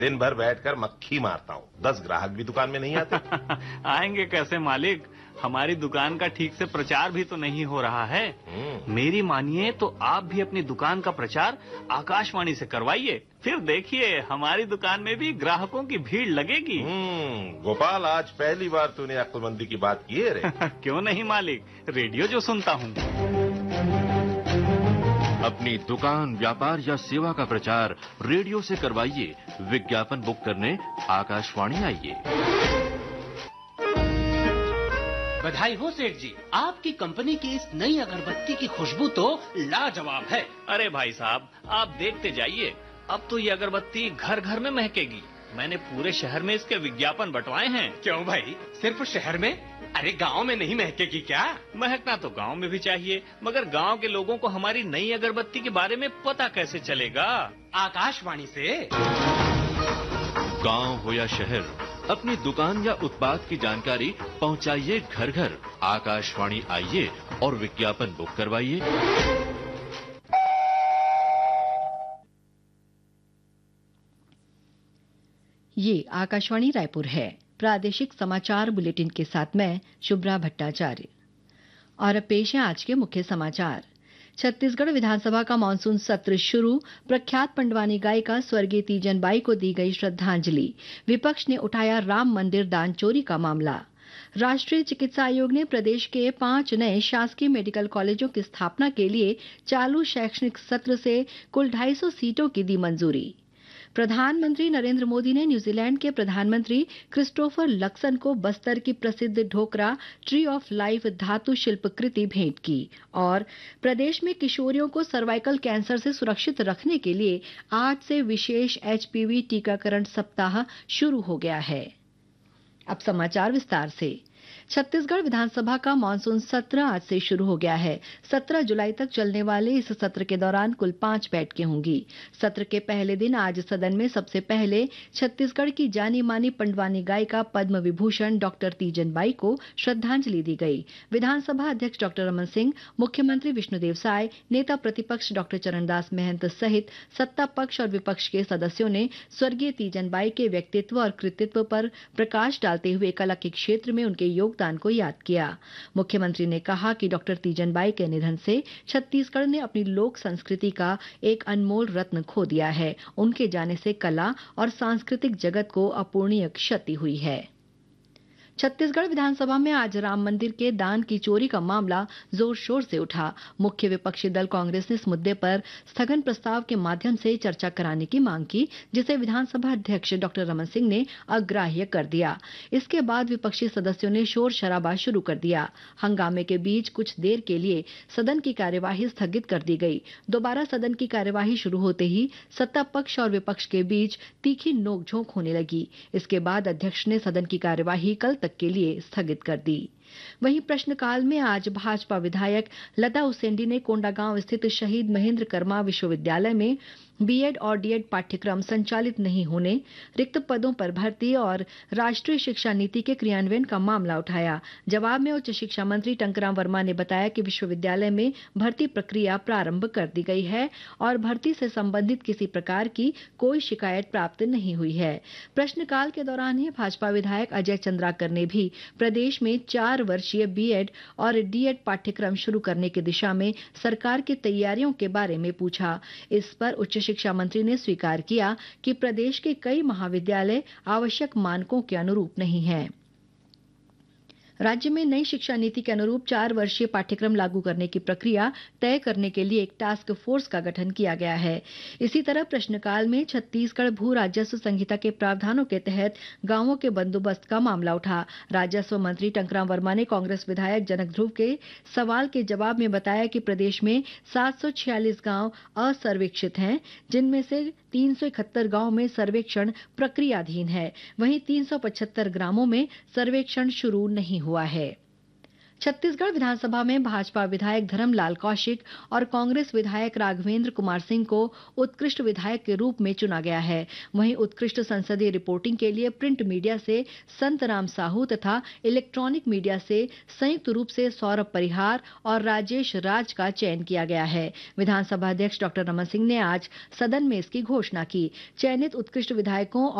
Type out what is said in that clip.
दिन भर बैठकर मक्खी मारता हूँ। 10 ग्राहक भी दुकान में नहीं आते। आएंगे कैसे मालिक? हमारी दुकान का ठीक से प्रचार भी तो नहीं हो रहा है। मेरी मानिए तो आप भी अपनी दुकान का प्रचार आकाशवाणी से करवाइए, फिर देखिए हमारी दुकान में भी ग्राहकों की भीड़ लगेगी। गोपाल, आज पहली बार तूने अक्लमंदी की बात की है रे। क्यों नहीं मालिक, रेडियो जो सुनता हूँ। अपनी दुकान, व्यापार या सेवा का प्रचार रेडियो से करवाइए। विज्ञापन बुक करने आकाशवाणी आइए। बधाई हो सेठ जी, आपकी कंपनी की इस नई अगरबत्ती की खुशबू तो लाजवाब है। अरे भाई साहब, आप देखते जाइए, अब तो ये अगरबत्ती घर घर में महकेगी। मैंने पूरे शहर में इसके विज्ञापन बंटवाए हैं। क्यों भाई, सिर्फ शहर में? अरे गांव में नहीं महकेगी क्या? महकना तो गांव में भी चाहिए, मगर गांव के लोगों को हमारी नई अगरबत्ती के बारे में पता कैसे चलेगा? आकाशवाणी से। गांव हो या शहर, अपनी दुकान या उत्पाद की जानकारी पहुंचाइए घर घर। आकाशवाणी आइए और विज्ञापन बुक करवाइए। ये आकाशवाणी रायपुर है। प्रादेशिक समाचार बुलेटिन के साथ मैं शुभ्रा भट्टाचार्य। और अब पेश है आज के मुख्य समाचार। छत्तीसगढ़ विधानसभा का मानसून सत्र शुरू। प्रख्यात पंडवानी गायिका स्वर्गीय तीजन बाई को दी गई श्रद्धांजलि। विपक्ष ने उठाया राम मंदिर दान चोरी का मामला। राष्ट्रीय चिकित्सा आयोग ने प्रदेश के 5 नए शासकीय मेडिकल कॉलेजों की स्थापना के लिए चालू शैक्षणिक सत्र से कुल 250 सीटों की दी मंजूरी। प्रधानमंत्री नरेंद्र मोदी ने न्यूजीलैंड के प्रधानमंत्री क्रिस्टोफर लक्सन को बस्तर की प्रसिद्ध ढोकरा ट्री ऑफ लाइफ धातु शिल्प कृति भेंट की। और प्रदेश में किशोरियों को सर्वाइकल कैंसर से सुरक्षित रखने के लिए आज से विशेष HPV टीकाकरण सप्ताह शुरू हो गया है। अब समाचार विस्तार से। छत्तीसगढ़ विधानसभा का मानसून सत्र आज से शुरू हो गया है। 17 जुलाई तक चलने वाले इस सत्र के दौरान कुल 5 बैठकें होंगी। सत्र के पहले दिन आज सदन में सबसे पहले छत्तीसगढ़ की जानी मानी पंडवानी गायिका पद्म विभूषण डॉक्टर तीजन बाई को श्रद्धांजलि दी गई। विधानसभा अध्यक्ष डॉक्टर रमन सिंह, मुख्यमंत्री विष्णुदेव साय, नेता प्रतिपक्ष डॉक्टर चरणदास महंत सहित सत्ता पक्ष और विपक्ष के सदस्यों ने स्वर्गीय तीजन बाई के व्यक्तित्व और कृतित्व पर प्रकाश डालते हुए कला के क्षेत्र में उनके योगदान को याद किया। मुख्यमंत्री ने कहा कि डॉक्टर तीजन बाई के निधन से छत्तीसगढ़ ने अपनी लोक संस्कृति का एक अनमोल रत्न खो दिया है। उनके जाने से कला और सांस्कृतिक जगत को अपूरणीय क्षति हुई है। छत्तीसगढ़ विधानसभा में आज राम मंदिर के दान की चोरी का मामला जोर शोर से उठा। मुख्य विपक्षी दल कांग्रेस ने इस मुद्दे पर स्थगन प्रस्ताव के माध्यम से चर्चा कराने की मांग की, जिसे विधानसभा अध्यक्ष डॉक्टर रमन सिंह ने अग्राह्य कर दिया। इसके बाद विपक्षी सदस्यों ने शोर शराबा शुरू कर दिया। हंगामे के बीच कुछ देर के लिए सदन की कार्यवाही स्थगित कर दी गई। दोबारा सदन की कार्यवाही शुरू होते ही सत्ता पक्ष और विपक्ष के बीच तीखी नोकझोंक होने लगी। इसके बाद अध्यक्ष ने सदन की कार्यवाही कल तक के लिए स्थगित कर दी। वहीं प्रश्नकाल में आज भाजपा विधायक लता उसेंडी ने कोंडागांव स्थित शहीद महेंद्र कर्मा विश्वविद्यालय में बीएड और डीएड पाठ्यक्रम संचालित नहीं होने, रिक्त पदों पर भर्ती और राष्ट्रीय शिक्षा नीति के क्रियान्वयन का मामला उठाया। जवाब में उच्च शिक्षा मंत्री टंकराम वर्मा ने बताया कि विश्वविद्यालय में भर्ती प्रक्रिया प्रारंभ कर दी गई है और भर्ती से संबंधित किसी प्रकार की कोई शिकायत प्राप्त नहीं हुई है। प्रश्नकाल के दौरान ही भाजपा विधायक अजय चंद्राकर ने भी प्रदेश में 4 वर्षीय बीएड और डीएड पाठ्यक्रम शुरू करने की दिशा में सरकार की तैयारियों के बारे में पूछा। इस पर उच्च शिक्षा मंत्री ने स्वीकार किया कि प्रदेश के कई महाविद्यालय आवश्यक मानकों के अनुरूप नहीं हैं। राज्य में नई शिक्षा नीति के अनुरूप 4 वर्षीय पाठ्यक्रम लागू करने की प्रक्रिया तय करने के लिए एक टास्क फोर्स का गठन किया गया है। इसी तरह प्रश्नकाल में छत्तीसगढ़ भू राजस्व संहिता के प्रावधानों के तहत गांवों के बंदोबस्त का मामला उठा। राजस्व मंत्री टंकराम वर्मा ने कांग्रेस विधायक जनक ध्रुव के सवाल के जवाब में बताया कि प्रदेश में 746 गांव असर्वेक्षित हैं, जिनमें से 371 गांव में सर्वेक्षण प्रक्रियाधीन है। वहीं 375 ग्रामों में सर्वेक्षण शुरू नहीं हुआ है। छत्तीसगढ़ विधानसभा में भाजपा विधायक धर्मलाल कौशिक और कांग्रेस विधायक राघवेंद्र कुमार सिंह को उत्कृष्ट विधायक के रूप में चुना गया है। वहीं उत्कृष्ट संसदीय रिपोर्टिंग के लिए प्रिंट मीडिया से संतराम साहू तथा इलेक्ट्रॉनिक मीडिया से संयुक्त रूप से सौरभ परिहार और राजेश राज का चयन किया गया है। विधानसभा अध्यक्ष डॉक्टर रमन सिंह ने आज सदन में इसकी घोषणा की। चयनित उत्कृष्ट विधायकों